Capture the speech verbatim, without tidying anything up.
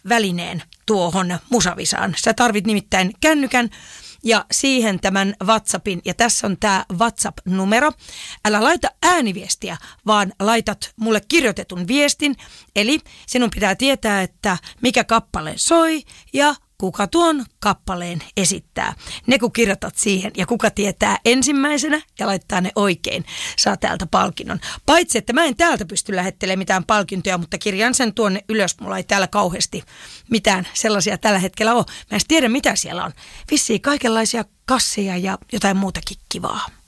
välineen tuohon musavisaan. Sä tarvit nimittäin kännykän ja siihen tämän WhatsAppin, ja tässä on tämä WhatsApp-numero. Älä laita ääniviestiä, vaan laitat mulle kirjoitetun viestin, eli sinun pitää tietää, että mikä kappale soi ja kuka tuon kappaleen esittää. Ne kun kirjoitat siihen ja kuka tietää ensimmäisenä ja laittaa ne oikein, saa täältä palkinnon. Paitsi, että mä en täältä pysty lähettelemään mitään palkintoja, mutta kirjan sen tuonne ylös. Mulla ei täällä kauheasti mitään sellaisia tällä hetkellä ole. Mä en tiedä, mitä siellä on. Vissiin kaikenlaisia kasseja ja jotain muutakin kivaa.